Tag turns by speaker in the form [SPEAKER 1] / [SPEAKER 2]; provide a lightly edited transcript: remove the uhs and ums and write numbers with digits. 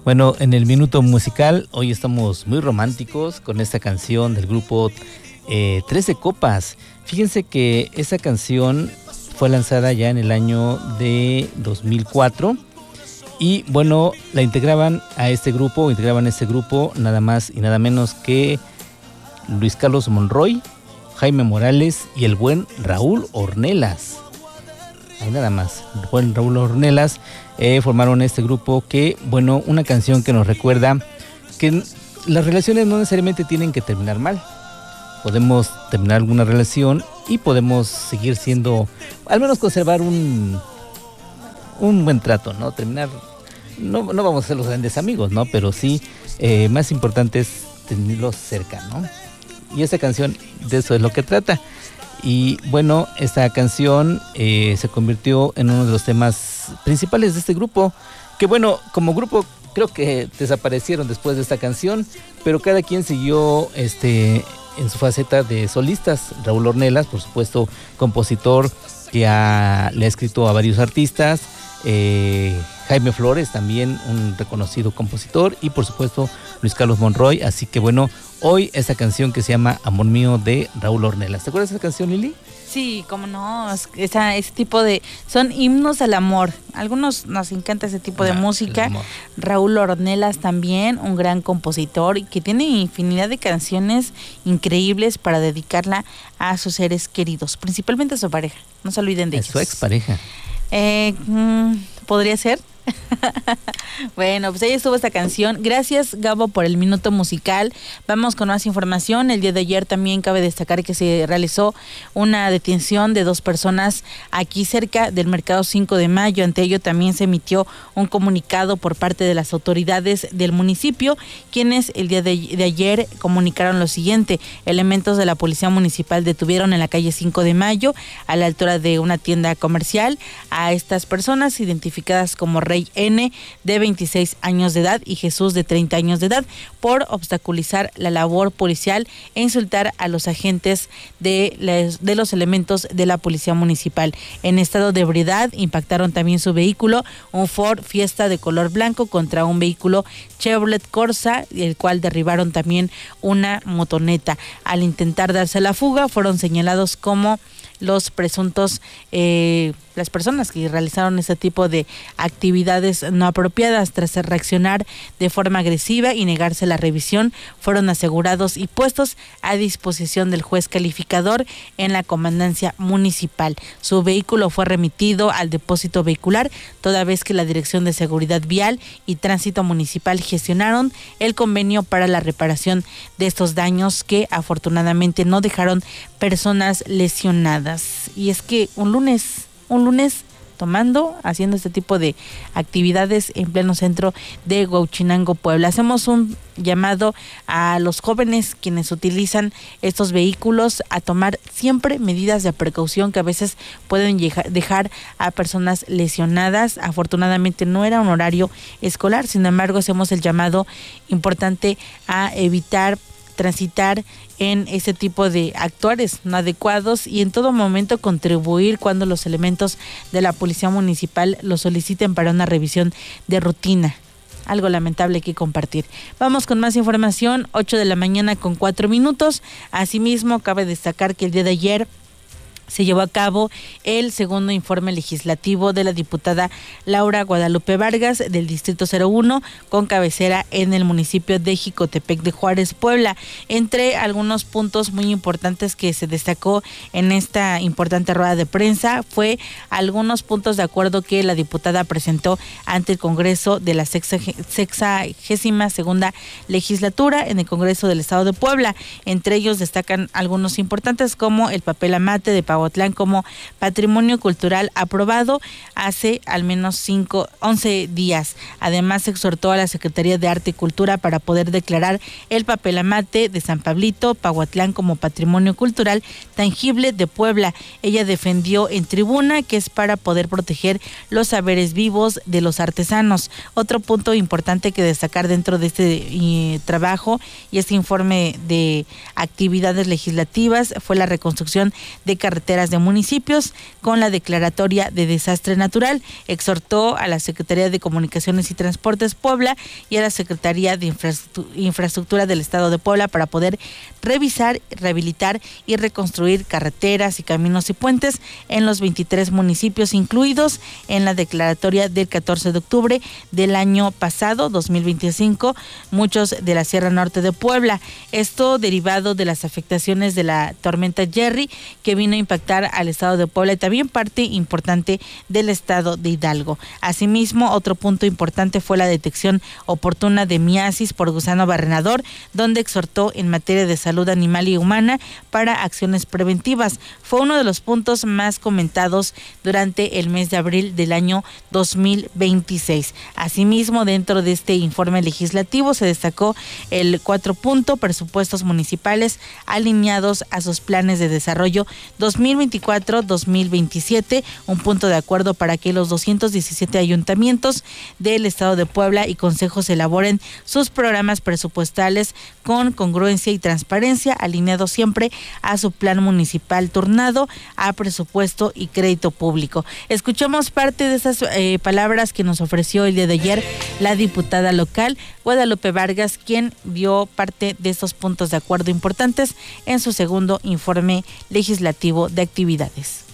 [SPEAKER 1] Bueno, en el minuto musical hoy estamos muy románticos con esta canción del grupo 13 Copas. Fíjense que esa canción fue lanzada ya en el año de 2004 y bueno, integraban este grupo nada más y nada menos que Luis Carlos Monroy, Jaime Morales y el buen Raúl Ornelas. Ahí nada más, el buen Raúl Ornelas formaron este grupo que, bueno, una canción que nos recuerda que las relaciones no necesariamente tienen que terminar mal. Podemos terminar alguna relación y podemos seguir siendo, al menos conservar un buen trato, ¿no? Terminar, no vamos a ser los grandes amigos, ¿no? Pero sí, más importante es tenerlos cerca, ¿no? Y esta canción de eso es lo que trata. Y bueno, esta canción se convirtió en uno de los temas principales de este grupo, que bueno, como grupo creo que desaparecieron después de esta canción, pero cada quien siguió en su faceta de solistas. Raúl Ornelas, por supuesto, compositor que le ha escrito a varios artistas, Jaime Flores, también un reconocido compositor, y por supuesto Luis Carlos Monroy. Así que bueno, hoy esta canción que se llama Amor Mío de Raúl Ornelas. ¿Te acuerdas de esa canción, Lili?
[SPEAKER 2] Sí, cómo no, ese tipo de, son himnos al amor. Algunos nos encanta ese tipo de música. Raúl Ornelas también, un gran compositor y que tiene infinidad de canciones increíbles para dedicarla a sus seres queridos, principalmente a su pareja. No se olviden de ellos.
[SPEAKER 1] Su expareja.
[SPEAKER 2] ¿Podría ser? Bueno, pues ahí estuvo esta canción. Gracias, Gabo, por el minuto musical. Vamos con más información. El día de ayer también cabe destacar que se realizó una detención de 2 personas aquí cerca del Mercado 5 de Mayo. Ante ello también se emitió un comunicado por parte de las autoridades del municipio, quienes el día de ayer comunicaron lo siguiente: elementos de la Policía Municipal detuvieron en la calle 5 de Mayo, a la altura de una tienda comercial, a estas personas identificadas como Rey N, de 26 años de edad, y Jesús, de 30 años de edad, por obstaculizar la labor policial e insultar a los agentes de los elementos de la Policía Municipal. En estado de ebriedad impactaron también su vehículo, un Ford Fiesta de color blanco, contra un vehículo Chevrolet Corsa, el cual derribaron también una motoneta. Al intentar darse la fuga, fueron señalados como los presuntos, las personas que realizaron este tipo de actividades no apropiadas. Tras reaccionar de forma agresiva y negarse la revisión, fueron asegurados y puestos a disposición del juez calificador en la comandancia municipal. Su vehículo fue remitido al depósito vehicular, toda vez que la Dirección de Seguridad Vial y Tránsito Municipal gestionaron el convenio para la reparación de estos daños, que afortunadamente no dejaron personas lesionadas. Y es que un lunes tomando, haciendo este tipo de actividades en pleno centro de Huauchinango, Puebla. Hacemos un llamado a los jóvenes quienes utilizan estos vehículos a tomar siempre medidas de precaución que a veces pueden dejar a personas lesionadas. Afortunadamente no era un horario escolar, sin embargo hacemos el llamado importante a evitar transitar en ese tipo de actuares no adecuados y en todo momento contribuir cuando los elementos de la Policía Municipal lo soliciten para una revisión de rutina. Algo lamentable que compartir. Vamos con más información, 8:04 a.m. Asimismo, cabe destacar que el día de ayer se llevó a cabo el segundo informe legislativo de la diputada Laura Guadalupe Vargas del Distrito 01, con cabecera en el municipio de Jicotepec de Juárez, Puebla. Entre algunos puntos muy importantes que se destacó en esta importante rueda de prensa fue algunos puntos de acuerdo que la diputada presentó ante el Congreso de la 62ª legislatura en el Congreso del Estado de Puebla. Entre ellos destacan algunos importantes como el papel amate de Pahuatlán como patrimonio cultural aprobado hace al menos 11 días. Además, exhortó a la Secretaría de Arte y Cultura para poder declarar el papel amate de San Pablito, Pahuatlán, como patrimonio cultural tangible de Puebla. Ella defendió en tribuna que es para poder proteger los saberes vivos de los artesanos. Otro punto importante que destacar dentro de este trabajo y este informe de actividades legislativas fue la reconstrucción de carreteras carreteras de municipios con la declaratoria de desastre natural. Exhortó a la Secretaría de Comunicaciones y Transportes Puebla y a la Secretaría de Infraestructura del Estado de Puebla para poder revisar, rehabilitar y reconstruir carreteras y caminos y puentes en los 23 municipios incluidos en la declaratoria del 14 de octubre del año pasado, 2025, muchos de la Sierra Norte de Puebla. Esto derivado de las afectaciones de la tormenta Jerry, que vino a impactar al estado de Puebla y también parte importante del estado de Hidalgo. Asimismo, otro punto importante fue la detección oportuna de miasis por gusano barrenador, donde exhortó en materia de salud animal y humana para acciones preventivas. Fue uno de los puntos más comentados durante el mes de abril del año 2026. Asimismo, dentro de este informe legislativo se destacó el 4 punto, presupuestos municipales alineados a sus planes de desarrollo 2024-2027, un punto de acuerdo para que los 217 ayuntamientos del estado de Puebla y consejos elaboren sus programas presupuestales con congruencia y transparencia, alineados siempre a su plan municipal turnado a presupuesto y crédito público. Escuchamos parte de esas palabras que nos ofreció el día de ayer la diputada local Guadalupe Vargas, quien dio parte de estos puntos de acuerdo importantes en su segundo informe legislativo de actividades.